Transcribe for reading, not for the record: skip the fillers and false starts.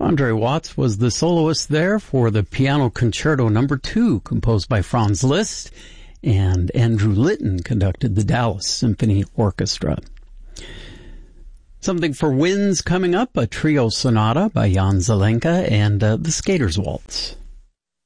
Andre Watts was the soloist there for the Piano Concerto No. 2, composed by Franz Liszt, and Andrew Litton conducted the Dallas Symphony Orchestra. Something for winds coming up, a trio sonata by Jan Zelenka and the Skater's Waltz.